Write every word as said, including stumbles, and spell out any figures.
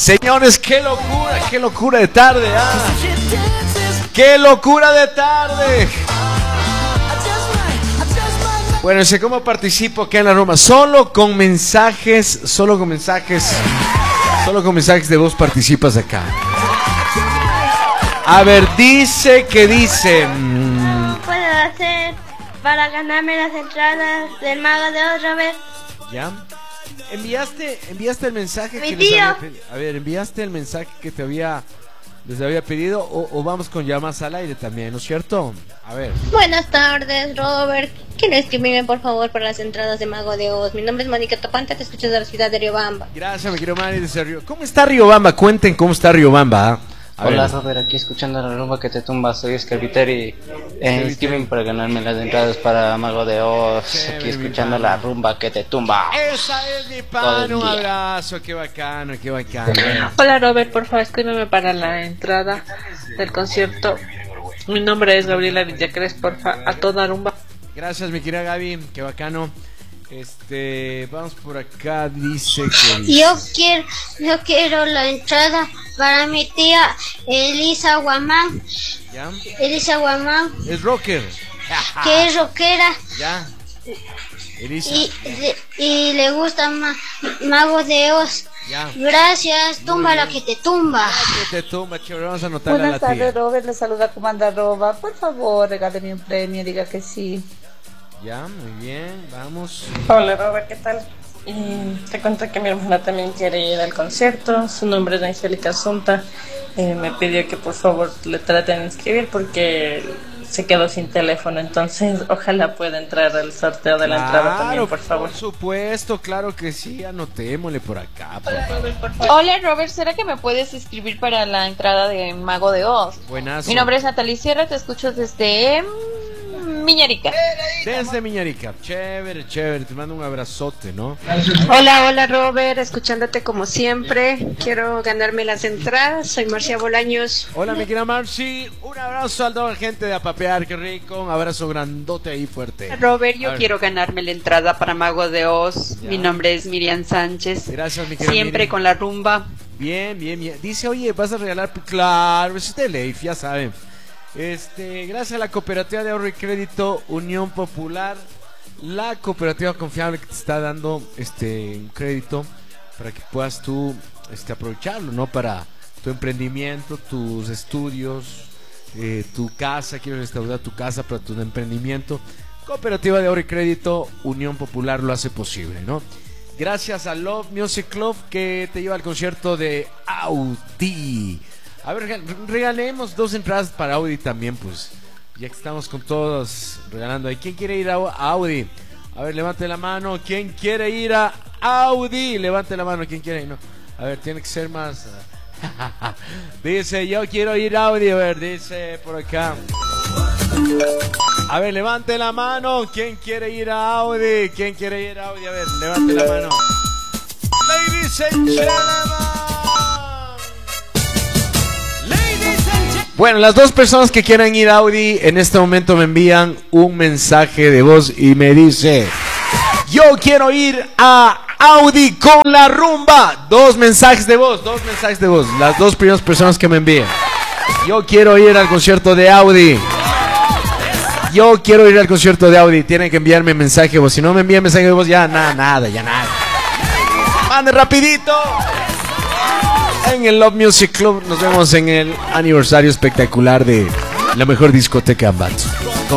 Señores, qué locura, qué locura de tarde, ¿ah? ¡Qué locura de tarde! Bueno, sé cómo participo acá en la Roma. Solo con mensajes, solo con mensajes, solo con mensajes de voz participas acá. A ver, dice que dice. ¿Cómo puedo hacer para ganarme las entradas del Mago de Oz, Robert? ¿Ya? Enviaste, enviaste el mensaje Mi que tío. les había pedido. A ver, enviaste el mensaje que te había les había pedido o, o vamos con llamadas al aire también, ¿no es cierto? A ver. Buenas tardes, Robert. Quiero escribirme por favor para las entradas de Mago de Oz. Mi nombre es Mónica Topante, te escucho de la ciudad de Riobamba. Gracias, mi querido Mari de Río. ¿Cómo está Riobamba? Cuenten cómo está Riobamba. ¿Ah? A Hola ver. Robert, aquí escuchando la rumba que te tumba, soy Oscar Viteri, eh, inscríbeme para ganarme las entradas para Mago de Oz, Chévere, aquí escuchando la rumba que te tumba. Esa es mi Todo pan, el un día. abrazo, qué bacano, qué bacano. Hola Robert, por favor escríbeme para la entrada del concierto. Mi nombre es Gabriela Villacres, porfa, a toda rumba. Gracias, mi querida Gaby, qué bacano. Este, vamos por acá, dice que dice. Yo quiero, yo quiero la entrada para mi tía Elisa Guamán. ¿Ya? Elisa Guamán, Es rocker. que es rockera ¿Ya? Elisa. y, de- y le gusta ma- Mago de Oz. Ya. Gracias, tumba la que te tumba. Que te tumba, chévere, vamos a anotarle a la Buenas tardes, tía. Robert. Le saluda Comanda Roba. Por favor, regáleme un premio, diga que sí. Ya, muy bien, vamos. Hola Robert, ¿qué tal? Y te cuento que mi hermana también quiere ir al concierto, su nombre es Angélica Asunta. Eh, me pidió que por favor le traten de inscribir porque se quedó sin teléfono, entonces ojalá pueda entrar al sorteo de la entrada también, por favor. Por supuesto, claro que sí, anotémosle por acá. Por favor. Hola Robert, ¿será que me puedes escribir para la entrada de Mago de Oz? Buenazo. Mi nombre es Natalie Sierra, te escucho desde mm, Miñarica. Desde Miñarica, chévere, chévere, te mando un abrazote, ¿no? Hola, hola Robert, escuchándote como siempre. Quiero ganarme las entradas. Soy Marcia Bolaños. Hola, mi querida Marcy, un abrazo a toda la gente de Apapear, qué rico, un abrazo grandote y fuerte. Robert, A yo ver. quiero ganarme la entrada para Mago de Oz. Ya. Mi nombre es Miriam Sánchez. Gracias, mi querida Siempre Miriam. con la rumba. Bien, bien, bien. Dice, oye, vas a regalar, claro, eso es de ley, ya saben. Este, gracias a la Cooperativa de Ahorro y Crédito Unión Popular, la cooperativa confiable que te está dando este un crédito para que puedas tú este aprovecharlo, ¿no? Para tu emprendimiento, tus estudios, eh, tu casa, quieres restaurar tu casa para tu emprendimiento. Cooperativa de Ahorro y Crédito Unión Popular lo hace posible, ¿no? Gracias a Love Music Club que te lleva al concierto de Audi. A ver, rega- regalemos dos entradas para Audi también, pues. Ya que estamos con todos regalando ahí. ¿Quién quiere ir a a Audi? A ver, levante la mano. ¿Quién quiere ir a Audi? Levante la mano. ¿Quién quiere ir? No. A ver, tiene que ser más. ah, Dice, yo quiero ir a Audi. A ver, dice por acá. A ver, levante la mano. ¿Quién quiere ir a Audi? ¿Quién quiere ir a Audi? A ver, levante la mano. Ladies and gentlemen. Bueno, las dos personas que quieran ir a Audi en este momento me envían un mensaje de voz y me dice: yo quiero ir a Audi con la rumba. Dos mensajes de voz, dos mensajes de voz. Las dos primeras personas que me envíen. Yo quiero ir al concierto de Audi. Yo quiero ir al concierto de Audi. Tienen que enviarme mensaje de voz. Si no me envían mensaje de voz, ya nada, nada, ya nada. Mande rapidito. En el Love Music Club nos vemos en el aniversario espectacular de la mejor discoteca Ambato.